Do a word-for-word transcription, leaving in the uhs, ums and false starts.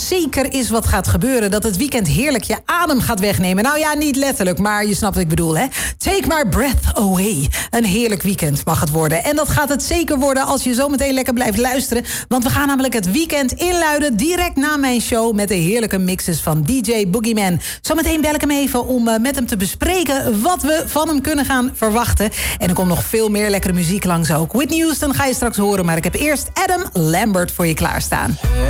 zeker is wat gaat gebeuren. Dat het weekend heerlijk je adem gaat wegnemen. Nou ja, niet letterlijk, maar je snapt wat ik bedoel, hè? Take my breath away. Een heerlijk weekend mag het worden. En dat gaat het zeker worden als je zometeen lekker blijft luisteren. Want we gaan namelijk het weekend inluiden direct na mijn show met de heerlijke mixes van D J Boogeyman. Zometeen bel ik hem even om uh, met hem te bespreken wat we van hem kunnen gaan verwachten. En er komt nog veel meer lekkere muziek langs ook. Whitney Houston ga je straks horen, maar ik heb eerst Adam Lambert voor je klaarstaan.